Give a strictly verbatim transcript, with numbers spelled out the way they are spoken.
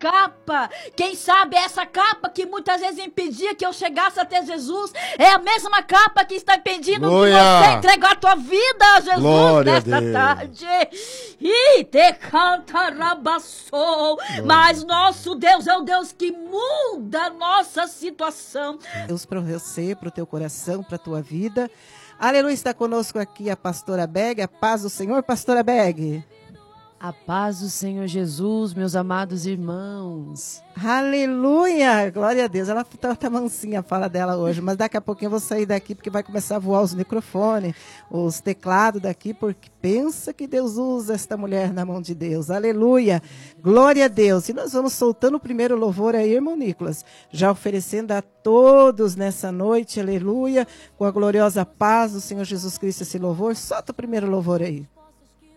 capa. Quem sabe essa capa que muitas vezes impedia que eu chegasse até Jesus é a mesma capa que está impedindo Glória. de você entregar a tua vida a Jesus Glória nesta a Deus. tarde. E te canta rabassou. Mas nosso Deus é o Deus que muda a nossa situação. Deus para você, para o teu coração, para a tua vida. Aleluia, está conosco aqui a pastora Beg, a paz do Senhor, pastora Beg. A paz do Senhor Jesus, meus amados irmãos. Aleluia, glória a Deus. Ela tá, tá mansinha a fala dela hoje, mas daqui a pouquinho eu vou sair daqui porque vai começar a voar os microfones, os teclados daqui, porque pensa que Deus usa esta mulher na mão de Deus. Aleluia, glória a Deus. E nós vamos soltando o primeiro louvor aí, irmão Nicolas, já oferecendo a todos nessa noite, aleluia, com a gloriosa paz do Senhor Jesus Cristo esse louvor. Solta o primeiro louvor aí.